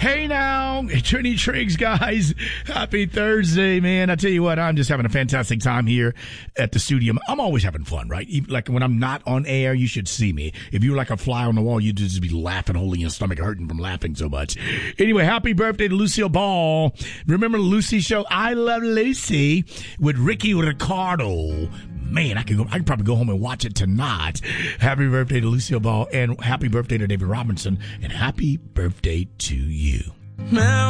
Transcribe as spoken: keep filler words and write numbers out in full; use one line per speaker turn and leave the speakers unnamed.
Hey now, Trini Triggs, guys. Happy Thursday, man. I tell you what, I'm just having a fantastic time here at the studio. I'm always having fun, right? Even, like when I'm not on air, you should see me. If you were like a fly on the wall, you'd just be laughing, holding your stomach hurting from laughing so much. Anyway, happy birthday to Lucille Ball. Remember the Lucy show, I Love Lucy, with Ricky Ricardo. Man, I could go, I could probably go home and watch it tonight. Happy birthday to Lucille Ball, and happy birthday to David Robinson, and happy birthday to you. Now